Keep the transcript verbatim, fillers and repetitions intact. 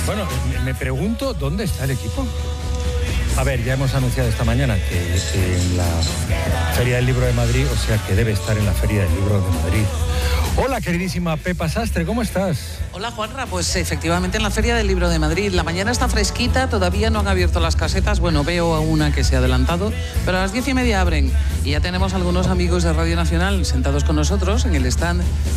Bueno, me, me pregunto dónde está el equipo. A ver, ya hemos anunciado esta mañana que es en la Feria del Libro de Madrid, o sea que debe estar en la Feria del Libro de Madrid. Hola, queridísima Pepa Sastre, ¿cómo estás? Hola, Juanra, pues efectivamente en la Feria del Libro de Madrid. La mañana está fresquita, todavía no han abierto las casetas. Bueno, veo a una que se ha adelantado, pero a las diez y media abren. Y ya tenemos algunos amigos de Radio Nacional sentados con nosotros en el stand